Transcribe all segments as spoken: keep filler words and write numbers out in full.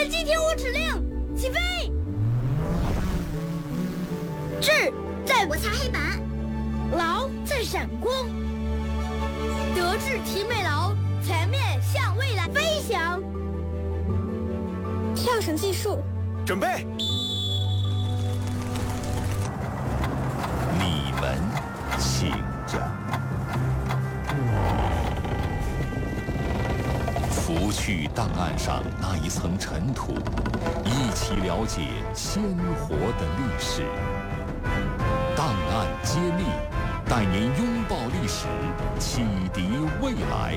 本机听我指令，起飞！志在我擦黑板， 劳在闪光，德智体美劳全面向未来飞翔。跳绳计数， 准备。你们请着。拂去档案上那一层尘土，一起了解鲜活的历史。档案揭秘，带您拥抱历史，启迪未来。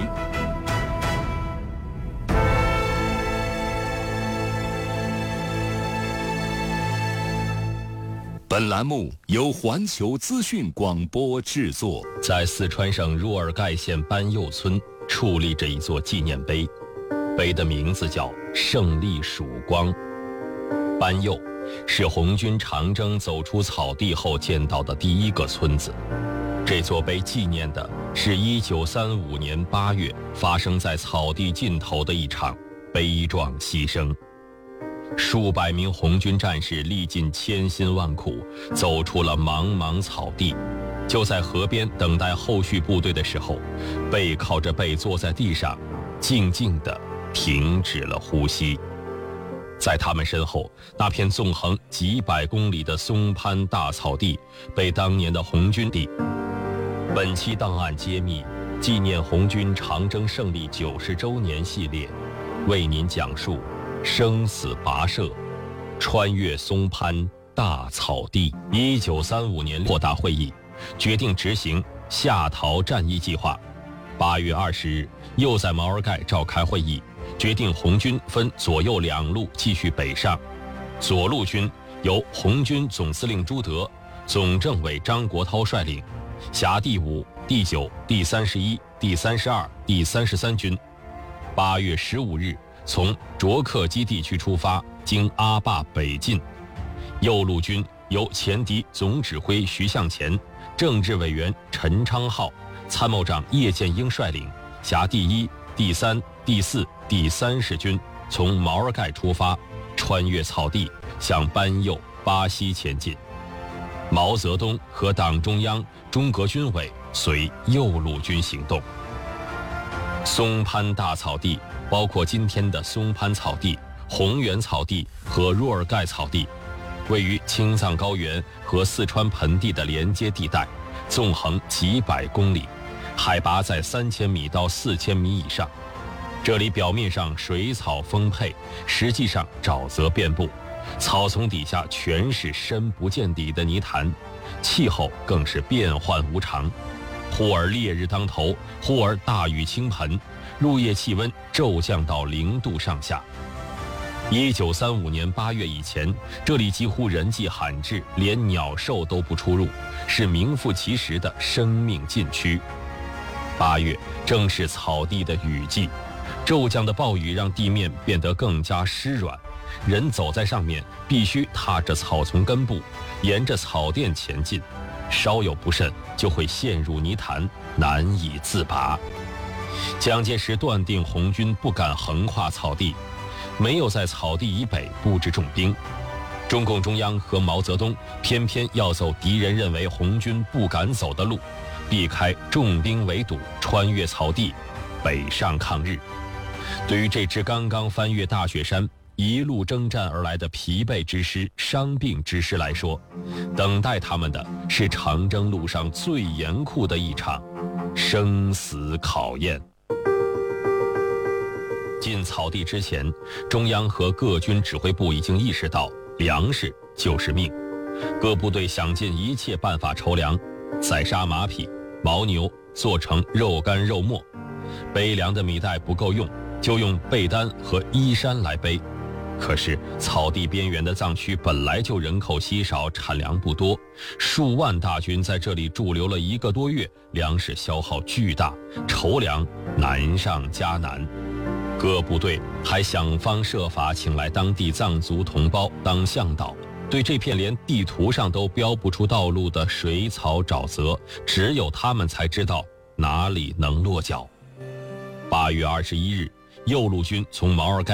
本栏目由环球资讯广播制作。 在四川省若尔盖县班右村矗立着一座纪念碑，碑的名字叫胜利曙光。班右是红军长征走出草地后见到的第一个村子。这座碑纪念的是一九三五年八月发生在草地尽头的一场悲壮牺牲。数百名红军战士历尽千辛万苦，走出了茫茫草地，就在河边等待后续部队的时候，背靠着背坐在地上，静静地停止了呼吸。在他们身后，那片纵横几百公里的松潘大草地被当年的红军地。本期档案揭秘纪念红军长征胜利九十周年系列，为您讲述生死跋涉，穿越松潘大草地。一九三五年扩大会议决定执行下逃战役计划。八月二十日，又在毛尔盖召开会议，决定红军分左右两路继续北上。左路军由红军总司令朱德、总政委张国焘率领，辖第五、第九、第三十一、第三十二、第三十三军。八月十五日，从卓克基地区出发，经阿坝北进。右路军由前敌总指挥徐向前、政治委员陈昌浩、参谋长叶剑英率领，辖第一、第三、第四、第三十军，从毛尔盖出发，穿越草地，向班右、巴西前进。毛泽东和党中央、中革军委随右路军行动。松潘大草地包括今天的松潘草地、红原草地和若尔盖草地，位于青藏高原和四川盆地的连接地带，纵横几百公里，海拔在三千米到四千米以上。这里表面上水草丰沛，实际上沼泽遍布，草丛底下全是深不见底的泥潭，气候更是变幻无常，忽而烈日当头，忽而大雨倾盆，入夜气温骤降到零度上下。一九三五年八月以前，这里几乎人迹罕至，连鸟兽都不出入，是名副其实的生命禁区。八月正是草地的雨季，骤降的暴雨让地面变得更加湿软，人走在上面必须踏着草丛根部，沿着草甸前进，稍有不慎就会陷入泥潭，难以自拔。蒋介石断定红军不敢横跨草地，没有在草地以北布置重兵。中共中央和毛泽东偏偏要走敌人认为红军不敢走的路，避开重兵围堵，穿越草地北上抗日。对于这支刚刚翻越大雪山一路征战而来的疲惫之师、伤病之师来说，等待他们的是长征路上最严酷的一场生死考验。进草地之前，中央和各军指挥部已经意识到粮食就是命，各部队想尽一切办法筹粮，宰杀马匹、牦牛，做成肉干肉末。背粮的米袋不够用，就用被单和衣衫来背。可是草地边缘的藏区本来就人口稀少，产粮不多，数万大军在这里驻留了一个多月，粮食消耗巨大，筹粮难上加难。各部队还想方设法请来当地藏族同胞当向导，对这片连地图上都标不出道路的水草沼泽，只有他们才知道哪里能落脚。八月二十一日，右路军从毛尔盖